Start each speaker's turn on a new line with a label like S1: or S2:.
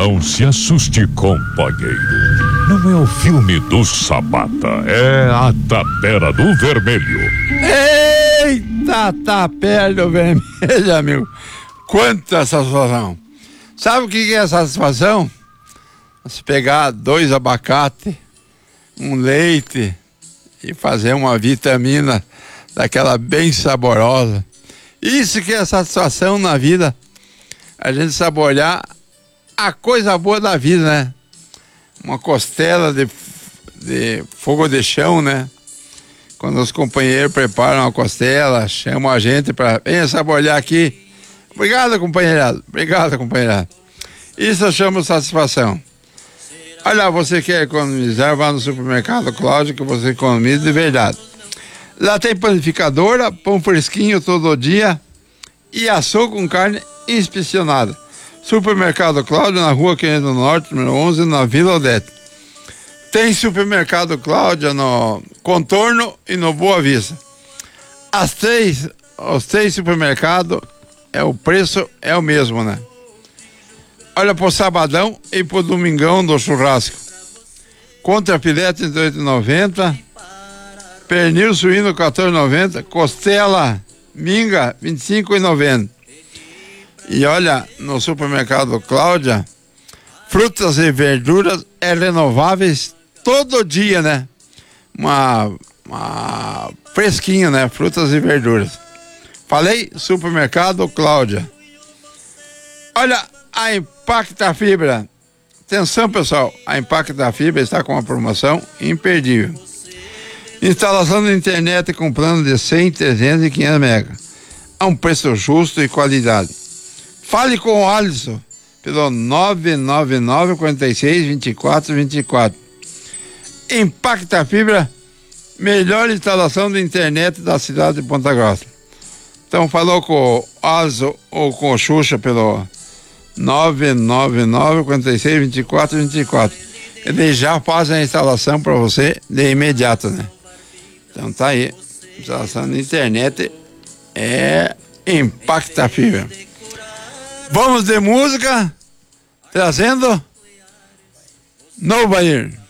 S1: Não se assuste, companheiro. Não é o filme do Sabata, é a Tapera do Vermelho.
S2: Eita, Tapera do Vermelho, amigo. Quanta satisfação. Sabe o que é satisfação? Se pegar 2 abacates, um leite e fazer uma vitamina daquela bem saborosa. Isso que é satisfação na vida. A gente saborear a coisa boa da vida, né? Uma costela de fogo de chão, né? Quando os companheiros preparam a costela, chamam a gente para venha saborear aqui. Obrigado, companheirado. Obrigado, companheirado. Isso eu chamo satisfação. Olha, você quer economizar, vá no supermercado Cláudio, que você economiza de verdade. Lá tem panificadora, pão fresquinho todo dia e açougue com carne inspecionada. Supermercado Cláudio, na rua Querendo do Norte, número 11, na Vila Odete. Tem supermercado Cláudio no Contorno e no Boa Vista. Os três supermercados, o preço é o mesmo, né? Olha pro sabadão e pro domingão do churrasco. Contra filé R$ 38,90. Pernil suíno R$ 14,90. Costela minga R$ 25,90. E olha, no supermercado Cláudia, frutas e verduras renováveis todo dia, né? Uma fresquinha, né? Frutas e verduras. Falei, supermercado Cláudia. Olha, a Impacta Fibra. Atenção, pessoal, a Impacta Fibra está com uma promoção imperdível. Instalação de internet com plano de 100, 300 e 500 mega. A um preço justo e qualidade. Fale com o Alisson pelo 999 46 24 24. Impacta Fibra, melhor instalação de internet da cidade de Ponta Grossa. Então falou com o Alisson ou com o Xuxa pelo 999 46 24 24. Eles já fazem a instalação para você de imediato, né? Então tá aí, instalação de internet é Impacta Fibra. Vamos de música, trazendo No Bahia.